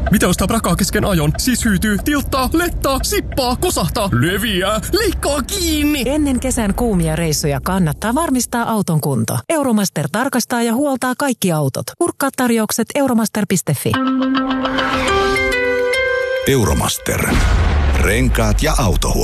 Mitä ostaa prakaa kesken ajon? Siis hyytyy, tilttaa, lettaa, sippaa, kosahtaa, leviää, leikkaa kiinni. Ennen kesän kuumia reissuja kannattaa varmistaa auton kunto. Euromaster tarkastaa ja huoltaa kaikki autot. Kurkkaa tarjoukset euromaster.fi. Euromaster. Renkaat ja autohuolto.